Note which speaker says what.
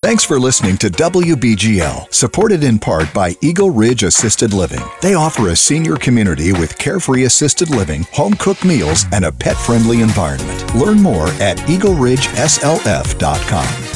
Speaker 1: Thanks for listening to WBGL, supported in part by Eagle Ridge Assisted Living. They offer a senior community with carefree assisted living, home-cooked meals, and a pet-friendly environment. Learn more at eagleridgeslf.com.